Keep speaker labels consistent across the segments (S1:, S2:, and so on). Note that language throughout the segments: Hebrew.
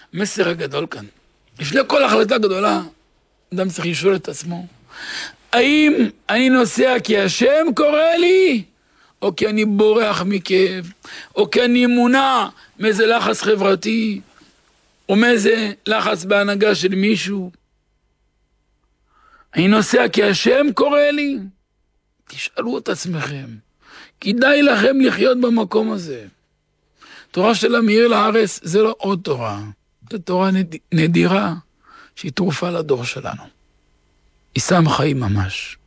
S1: מסר הגדול כאן. לפני כל החלטה גדולה, אדם צריך לשאול את עצמו, האם אני נוסע כי השם קורא לי, או כי אני בורח מכאב, או כי אני מונע מאיזה לחץ חברתי, או מאיזה לחץ בהנהגה של מישהו. אני נוסע כי השם קורא לי. תשאלו את עצמכם, כדאי לכם לחיות במקום הזה. תורה של המאיר לארץ זה לא עוד תורה, זו תורה נדירה שהיא תרופה לדור שלנו. היא שם חיים ממש.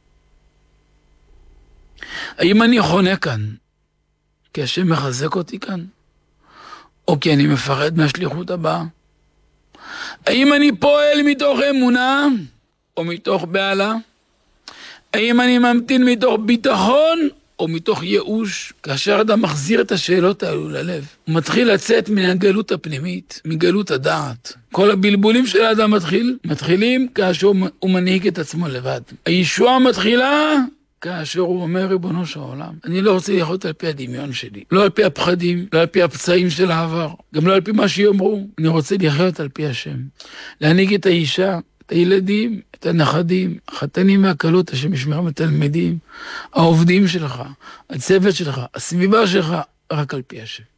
S1: האם אני חונה כאן כי השם מחזק אותי כאן? או כי אני מפחד מהשליחות הבאה? האם אני פועל מתוך אמונה או מתוך בעלה? האם אני ממתין מתוך ביטחון או מתוך ייאוש? כאשר אדם מחזיר את השאלות האלו ללב, הוא מתחיל לצאת מן הגלות הפנימית, מגלות הדעת. כל הבלבולים של האדם מתחילים כאשר הוא מנהיג את עצמו לבד. הישועה מתחילה כאשר הוא אומר, ריבונו של העולם, אני לא רוצה לחיות על פי הדמיון שלי, לא על פי הפחדים, לא על פי הפצעים של העבר, גם לא על פי מה שיאמרו, אני רוצה לחיות על פי השם. להנהיג את האישה, את הילדים, את הנכדים, החתנים והקלות, השם ישמרם התלמידים, העובדים שלך, הצוות שלך, הסביבה שלך, רק על פי השם.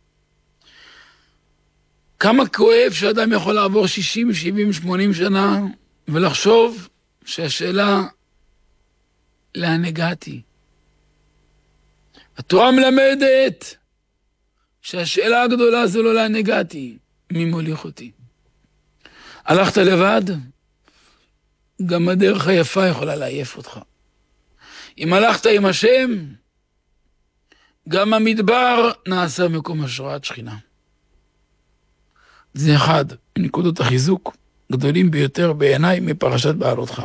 S1: כמה כואב שאדם יכול לעבור 60, 70, 80 שנה, ולחשוב שהשאלה לאן הגעתי. התורה מלמדת שהשאלה הגדולה זה לא לאן הגעתי, מי מוליך אותי. הלכת לבד, גם הדרך היפה יכולה לעייף אותך. אם הלכת עם השם, גם המדבר נעשה מקום השראת שכינה. זה אחד מנקודות החיזוק גדולים ביותר בעיניי מפרשת בעלותך.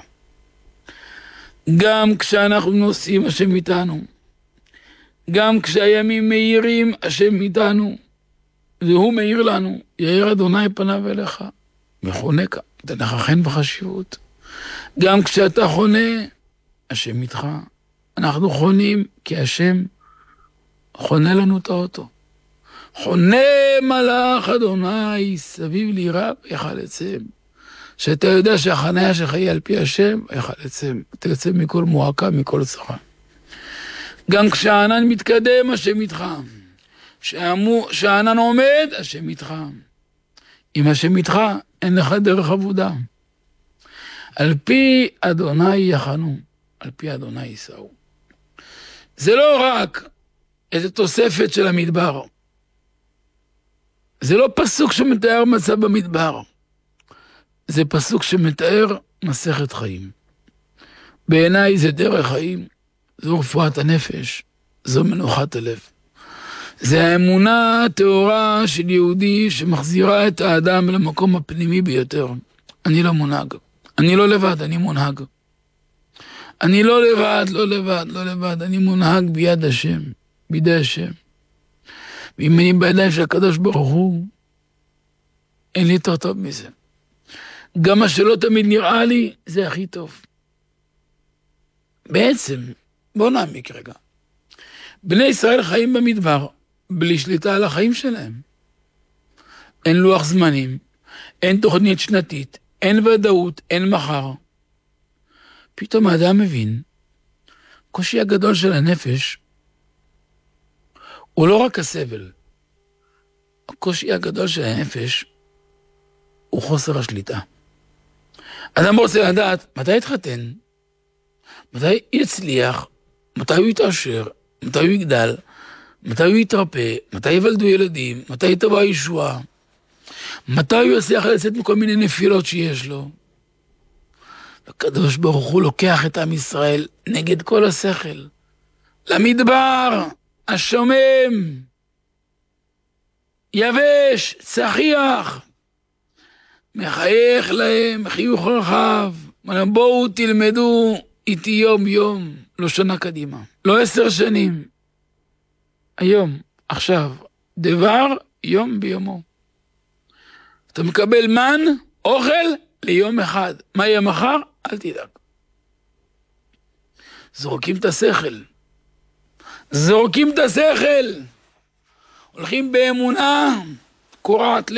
S1: גם כשאנחנו נוסעים, השם איתנו. גם כשהימים מאירים, השם איתנו. והוא מאיר לנו, יאיר אדוני פניו אליך. וחונה כאן, תן לך חן וחשיבות. גם כשאתה חונה, השם איתך. אנחנו חונים כי השם חונה לנו את האוטו. חונה מלאך אדוני סביב לירה ויחלצם. שאתה יודע שהחניה שלך היא על פי השם, יחלצם. תצא מכל מועקה, מכל צרה. גם כשהענן מתקדם, השם איתך. כשהענן עומד, השם איתך. אם השם איתך, אין לך דרך עבודה. על פי אדוני יחנו, על פי אדוני ייסעו. זה לא רק איזו תוספת של המדבר. זה לא פסוק שמתאר מצב במדבר. זה פסוק שמתאר מסכת חיים. בעיניי זה דרך חיים, זו רפואת הנפש, זו מנוחת הלב. זה האמונה הטהורה של יהודי שמחזירה את האדם למקום הפנימי ביותר. אני לא מונהג. אני לא לבד, אני מונהג. אני לא לבד, לא לבד, לא לבד. אני מונהג ביד השם, בידי השם. ואם אני בידיים של הקדוש ברוך הוא, אין לי יותר טוב מזה. גם מה שלא תמיד נראה לי, זה הכי טוב. בעצם, בואו נעמיק רגע. בני ישראל חיים במדבר, בלי שליטה על החיים שלהם. אין לוח זמנים, אין תוכנית שנתית, אין ודאות, אין מחר. פתאום האדם מבין, הקושי הגדול של הנפש, הוא לא רק הסבל. הקושי הגדול של הנפש, הוא חוסר השליטה. אדם רוצה לדעת מתי יתחתן, מתי יצליח, מתי הוא יתעשר, מתי הוא יגדל, מתי הוא יתרפא, מתי יוולדו ילדים, מתי תבוא הישועה, מתי הוא יצליח לצאת מכל מיני נפילות שיש לו. הקדוש ברוך הוא לוקח את עם ישראל נגד כל השכל, למדבר השומם, יבש, צחיח, מחייך להם חיוך רחב, בואו תלמדו איתי יום יום, לא שנה קדימה, לא 10 שנים, היום, עכשיו, דבר יום ביומו. אתה מקבל מן, אוכל ליום אחד, מה יהיה מחר? אל תדאג. זורקים את השכל, זורקים את השכל, הולכים באמונה, קורעת